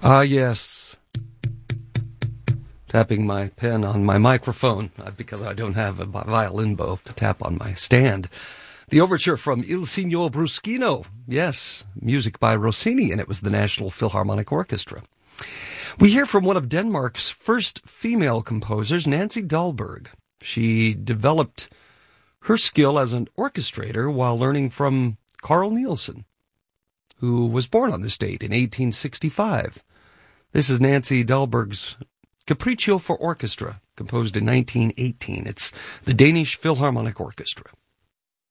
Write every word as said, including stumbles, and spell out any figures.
Ah, yes. Tapping my pen on my microphone, uh, because I don't have a violin bow to tap on my stand. The overture from Il Signor Bruschino. Yes, music by Rossini, and it was the National Philharmonic Orchestra. We hear from one of Denmark's first female composers, Nancy Dahlberg. She developed her skill as an orchestrator while learning from Carl Nielsen, who was born on this date in eighteen sixty-five. This is Nancy Dahlberg's Capriccio for Orchestra, composed in nineteen eighteen. It's the Danish Philharmonic Orchestra.